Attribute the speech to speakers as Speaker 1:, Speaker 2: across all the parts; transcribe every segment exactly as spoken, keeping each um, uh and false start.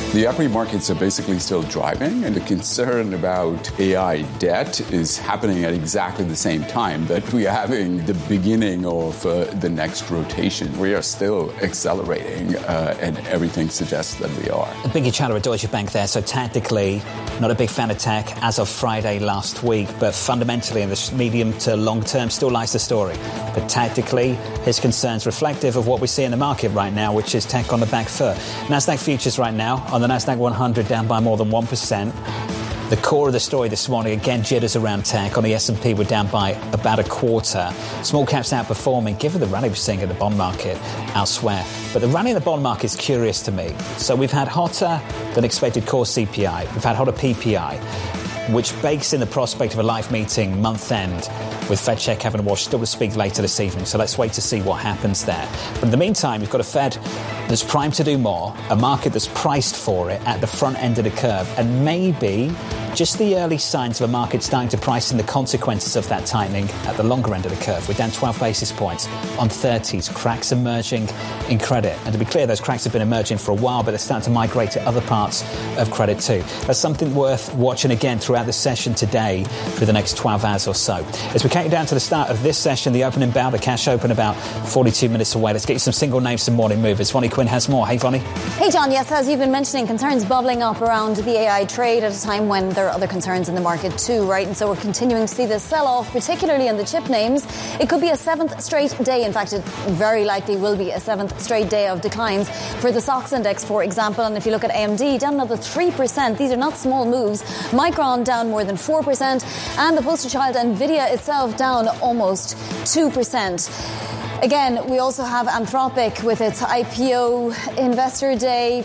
Speaker 1: The equity markets are basically still driving, and the concern about A I debt is happening at exactly the same time that we are having the beginning of uh, the next rotation. We are still accelerating, uh, and everything suggests that we are.
Speaker 2: Biggie Chatter at Deutsche Bank there. So tactically, not a big fan of tech as of Friday last week, but fundamentally in the medium to long term still lies the story. But tactically, his concerns reflective of what we see in the market right now, which is tech on the back foot. NASDAQ futures right now on the NASDAQ one hundred down by more than one percent. The core of the story this morning, again, jitters around tech. On the S and P, we're down by about a quarter. Small caps outperforming, given the rally we're seeing in the bond market elsewhere. But the rally in the bond market is curious to me. So we've had hotter than expected core C P I. We've had hotter P P I, which bakes in the prospect of a live meeting month end with Fed Chair Kevin Walsh still to speak later this evening. So let's wait to see what happens there. But in the meantime, you've got a Fed that's primed to do more, a market that's priced for it at the front end of the curve, and maybe just the early signs of a market starting to price in the consequences of that tightening at the longer end of the curve. We're down twelve basis points on thirties, cracks emerging in credit. And to be clear, those cracks have been emerging for a while, but they're starting to migrate to other parts of credit too. That's something worth watching again throughout the session today for the next twelve hours or so. As we count down to the start of this session, the opening bell, the cash open about forty-two minutes away. Let's get you some single names, some morning movers. Vonnie Quinn has more. Hey, Vonnie.
Speaker 3: Hey, John. Yes, as you've been mentioning, concerns bubbling up around the A I trade at a time when there are other concerns in the market too, right? And so we're continuing to see this sell-off, particularly in the chip names. It could be a seventh straight day. In fact, it very likely will be a seventh straight day of declines for the S O X index, for example. And if you look at A M D, down another three percent. These are not small moves. Micron down more than four percent. And the poster child, NVIDIA itself, down almost two percent. Again, we also have Anthropic with its I P O investor day.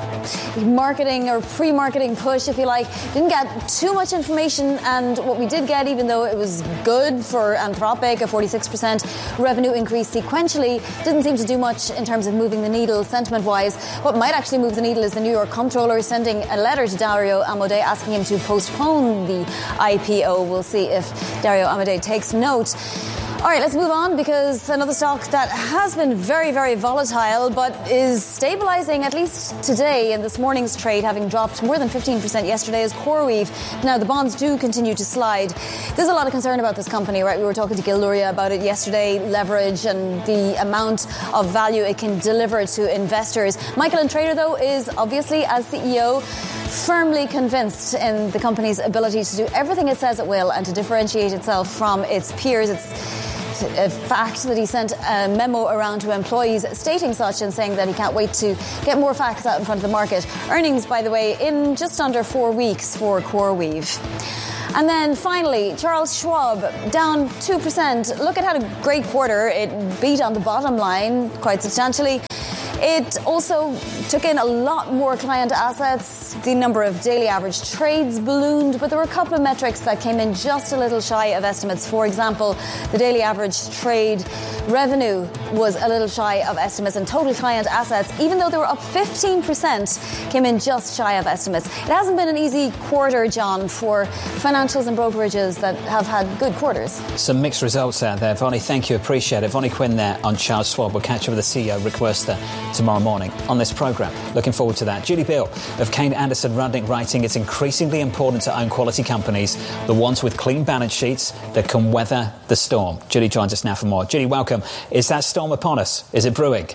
Speaker 3: Marketing or pre-marketing push, if you like. Didn't get too much information, and what we did get, even though it was good for Anthropic, a forty-six percent revenue increase sequentially, didn't seem to do much in terms of moving the needle sentiment-wise. What might actually move the needle is the New York comptroller sending a letter to Dario Amodei asking him to postpone the I P O. We'll see if Dario Amodei takes note. All right, let's move on, because another stock that has been very, very volatile but is stabilizing, at least today in this morning's trade, having dropped more than fifteen percent yesterday, is CoreWeave. Now, the bonds do continue to slide. There's a lot of concern about this company, right? We were talking to Gil Luria about it yesterday, leverage and the amount of value it can deliver to investors. Michael Intrater, though, is obviously, as C E O, firmly convinced in the company's ability to do everything it says it will and to differentiate itself from its peers. It's a fact that he sent a memo around to employees stating such and saying that he can't wait to get more facts out in front of the market. Earnings, by the way, in just under four weeks for CoreWeave. And then finally, Charles Schwab, down two percent. Look, it had a great quarter. It beat on the bottom line quite substantially. It also took in a lot more client assets. The number of daily average trades ballooned, but there were a couple of metrics that came in just a little shy of estimates. For example, the daily average trade revenue was a little shy of estimates, and total client assets, even though they were up fifteen percent, came in just shy of estimates. It hasn't been an easy quarter, John, for financials and brokerages that have had good quarters. Some mixed results out there. Vonnie, thank you. Appreciate it. Vonnie Quinn there on Charles Schwab. We'll catch up with the C E O, Rick Wurster, tomorrow morning on this programme. Looking forward to that. Julie Bill of Kane Anderson Rudnick writing, it's increasingly important to own quality companies, the ones with clean balance sheets that can weather the storm. Julie joins us now for more. Julie, welcome. Is that storm upon us? Is it brewing?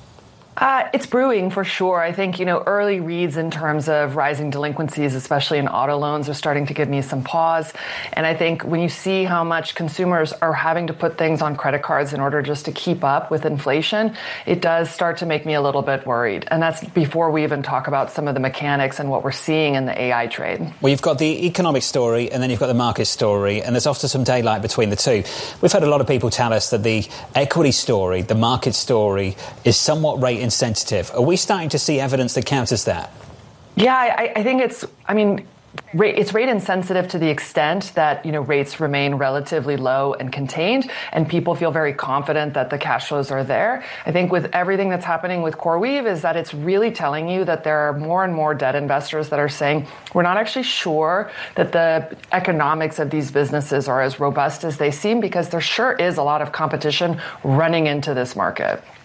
Speaker 4: Uh, it's brewing for sure. I think, you know, early reads in terms of rising delinquencies, especially in auto loans, are starting to give me some pause. And I think when you see how much consumers are having to put things on credit cards in order just to keep up with inflation, it does start to make me a little bit worried. And that's before we even talk about some of the mechanics and what we're seeing in the A I trade.
Speaker 2: Well, you've got the economic story and then you've got the market story, and there's often some daylight between the two. We've had a lot of people tell us that the equity story, the market story, is somewhat rate insensitive. Are we starting to see evidence that counters that?
Speaker 4: Yeah, I, I think it's, I mean, rate, it's rate insensitive to the extent that, you know, rates remain relatively low and contained, and people feel very confident that the cash flows are there. I think with everything that's happening with CoreWeave is that it's really telling you that there are more and more debt investors that are saying, we're not actually sure that the economics of these businesses are as robust as they seem, because there sure is a lot of competition running into this market.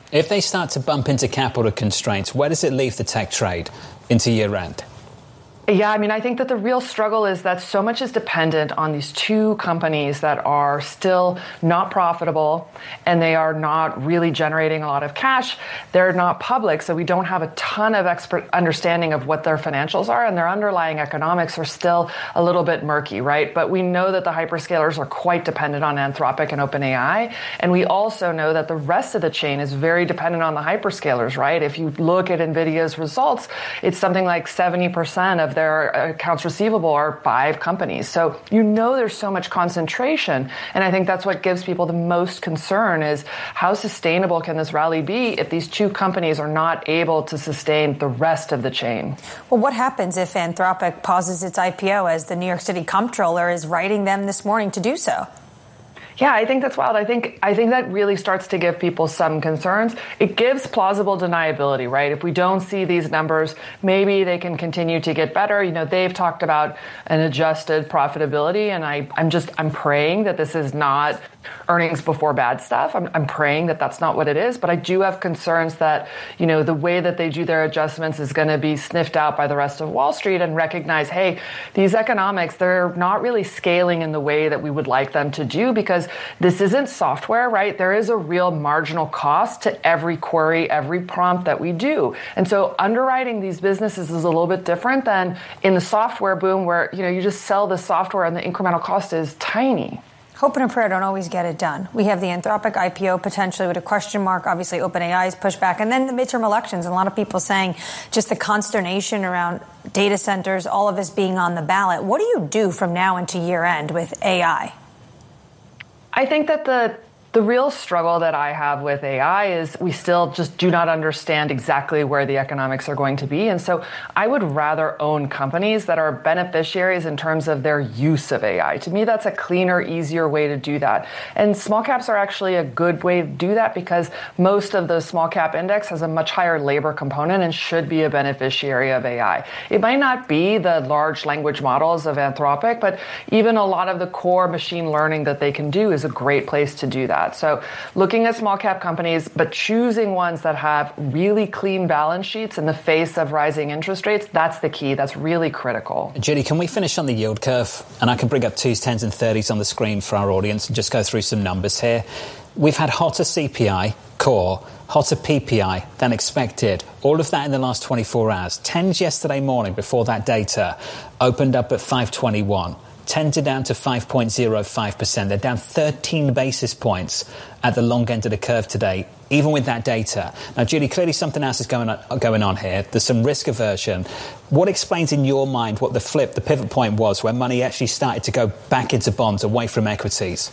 Speaker 2: If they start to bump into capital constraints, where does it leave the tech trade into year end?
Speaker 4: Yeah, I mean, I think that the real struggle is that so much is dependent on these two companies that are still not profitable and they are not really generating a lot of cash. They're not public, so we don't have a ton of expert understanding of what their financials are, and their underlying economics are still a little bit murky, right? But we know that the hyperscalers are quite dependent on Anthropic and OpenAI, and we also know that the rest of the chain is very dependent on the hyperscalers, right? If you look at NVIDIA's results, it's something like seventy percent of their accounts receivable are five companies. So you know there's so much concentration. And I think that's what gives people the most concern is how sustainable can this rally be if these two companies are not able to sustain the rest of the chain?
Speaker 5: Well, what happens if Anthropic pauses its I P O as the New York City comptroller is writing them this morning to do so?
Speaker 4: Yeah, I think that's wild. I think I think that really starts to give people some concerns. It gives plausible deniability, right? If we don't see these numbers, maybe they can continue to get better. You know, they've talked about an adjusted profitability, and I, I'm just I'm praying that this is not earnings before bad stuff. I'm, I'm praying that that's not what it is, but I do have concerns that, you know, the way that they do their adjustments is going to be sniffed out by the rest of Wall Street and recognize, hey, these economics, they're not really scaling in the way that we would like them to do because this isn't software, right? There is a real marginal cost to every query, every prompt that we do. And so underwriting these businesses is a little bit different than in the software boom where, you know, you just sell the software and the incremental cost is tiny.
Speaker 5: Hope and a prayer don't always get it done. We have the Anthropic I P O potentially with a question mark. Obviously, OpenAI's pushback. And then the midterm elections. And a lot of people saying just the consternation around data centers, all of this being on the ballot. What do you do from now into year end with A I?
Speaker 4: I think that the The real struggle that I have with A I is we still just do not understand exactly where the economics are going to be. And so I would rather own companies that are beneficiaries in terms of their use of A I. To me, that's a cleaner, easier way to do that. And small caps are actually a good way to do that because most of the small cap index has a much higher labor component and should be a beneficiary of A I. It might not be the large language models of Anthropic, but even a lot of the core machine learning that they can do is a great place to do that. So looking at small cap companies, but choosing ones that have really clean balance sheets in the face of rising interest rates, that's the key. That's really critical.
Speaker 2: Judy, can we finish on the yield curve? And I can bring up twos, tens and thirties on the screen for our audience and just go through some numbers here. We've had hotter C P I, core, hotter P P I than expected. All of that in the last twenty-four hours. Tens yesterday morning before that data opened up at five twenty-one. Tens are down to five point zero five percent. They're down thirteen basis points at the long end of the curve today, even with that data. Now, Judy, clearly something else is going on, going on here. There's some risk aversion. What explains in your mind what the flip, the pivot point was where money actually started to go back into bonds away from equities?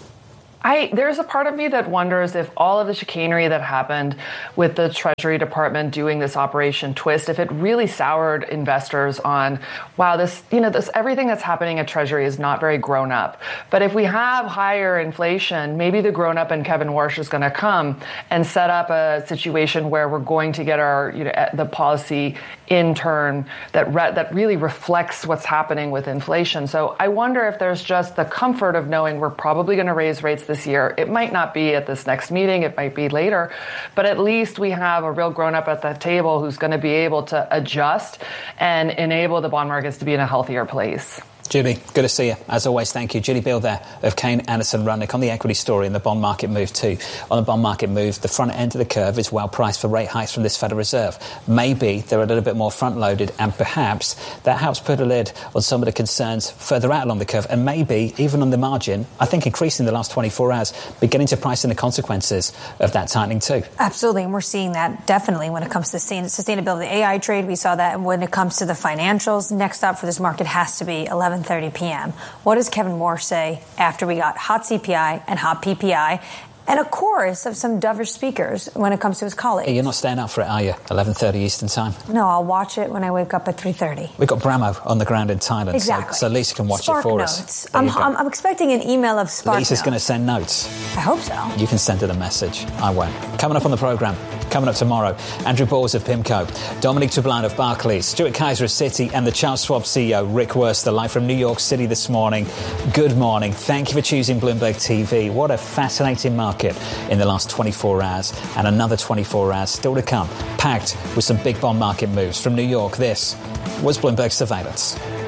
Speaker 4: I, there's a part of me that wonders if all of the chicanery that happened with the Treasury Department doing this Operation Twist, if it really soured investors on, wow, this, you know, this everything that's happening at Treasury is not very grown up. But if we have higher inflation, maybe the grown up and Kevin Warsh is going to come and set up a situation where we're going to get our, you know, the policy intern that re- that really reflects what's happening with inflation. So I wonder if there's just the comfort of knowing we're probably going to raise rates this year. It might not be at this next meeting. It might be later. But at least we have a real grown-up at the table who's going to be able to adjust and enable the bond markets to be in a healthier place.
Speaker 2: Judy, good to see you. As always, thank you. Judy Beale there of Kane Anderson Rudnick on the equity story and the bond market move too. On the bond market move, the front end of the curve is well priced for rate hikes from this Federal Reserve. Maybe they're a little bit more front-loaded and perhaps that helps put a lid on some of the concerns further out along the curve and maybe even on the margin, I think increasing the last twenty-four hours, beginning to price in the consequences of that tightening too.
Speaker 5: Absolutely, and we're seeing that definitely when it comes to sustainability. A I trade, we saw that, and when it comes to the financials, next up for this market has to be eleven thirty p.m. What does Kevin Warsh say after we got hot C P I and hot P P I and a chorus of some dovish speakers when it comes to his colleagues?
Speaker 2: Hey, you're not staying up for it, are you? eleven thirty Eastern time?
Speaker 5: No, I'll watch it when I wake up at three thirty.
Speaker 2: We've got Bramo on the ground in Thailand,
Speaker 5: exactly.
Speaker 2: so, so Lisa can watch
Speaker 5: Spark
Speaker 2: it for
Speaker 5: notes.
Speaker 2: us.
Speaker 5: I'm, I'm, I'm expecting an email of Spark
Speaker 2: Lisa's
Speaker 5: notes.
Speaker 2: going to send notes.
Speaker 5: I hope so.
Speaker 2: You can send her the message. I won't. Coming up on the programme, coming up tomorrow, Andrew Bowles of PIMCO, Dominique Toublan of Barclays, Stuart Kaiser of Citi, and the Charles Schwab C E O, Rick Wurster, live from New York City this morning. Good morning. Thank you for choosing Bloomberg T V. What a fascinating market in the last twenty-four hours, and another twenty-four hours still to come, packed with some big bond market moves. From New York, this was Bloomberg Surveillance.